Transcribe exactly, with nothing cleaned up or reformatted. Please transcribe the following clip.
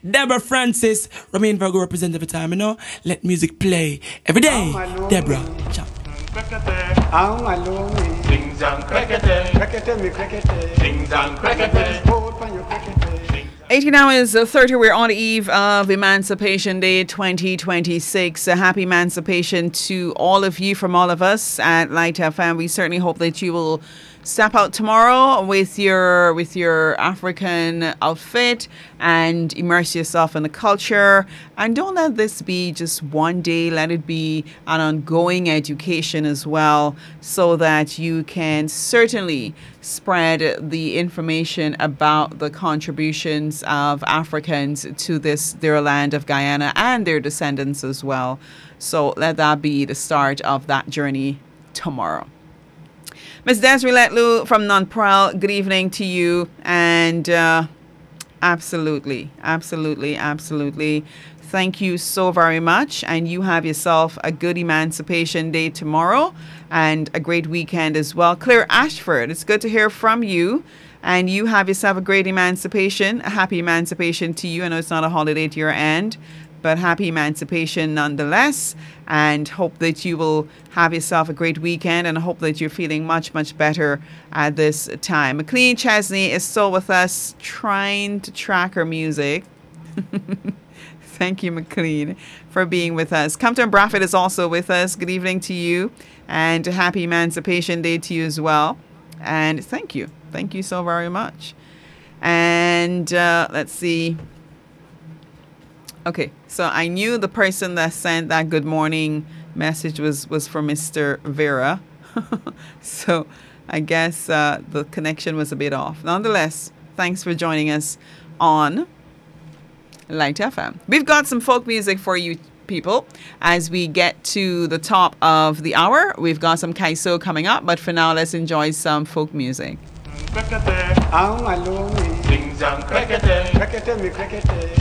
Deborah Francis, Remain Virgo represent every time, you know. Let music play every day. Deborah, chop. I'm alone. Things and crackety. Crackety me crackety. Things and crackety. Hold on your crackety. eighteen hours uh, thirty, we're on the eve of Emancipation Day twenty twenty-six. A happy emancipation to all of you from all of us at Light F M. We certainly hope that you will step out tomorrow with your with your African outfit and immerse yourself in the culture. And don't let this be just one day. Let it be an ongoing education as well, so that you can certainly spread the information about the contributions of Africans to this their land of Guyana and their descendants as well. So let that be the start of that journey tomorrow. Miz Desiree Letlu from Nonpareil, good evening to you. And uh, absolutely, absolutely, absolutely. Thank you so very much. And you have yourself a good Emancipation Day tomorrow and a great weekend as well. Claire Ashford, it's good to hear from you. And you have yourself a great emancipation, a happy emancipation to you. I know it's not a holiday to your end, but happy emancipation nonetheless, and hope that you will have yourself a great weekend, and hope that you're feeling much, much better at this time. McLean Chesney is still with us, trying to track her music. Thank you, McLean, for being with us. Compton Bradford is also with us. Good evening to you, and a happy Emancipation Day to you as well. And thank you. Thank you so very much. And uh, let's see. Okay, so I knew the person that sent that good morning message was, was from Mister Vera. So I guess uh, the connection was a bit off. Nonetheless, thanks for joining us on Light F M. We've got some folk music for you people as we get to the top of the hour. We've got some Kaiso coming up, but for now, let's enjoy some folk music. I'm alone. Things and crackety. Crackety me crackety.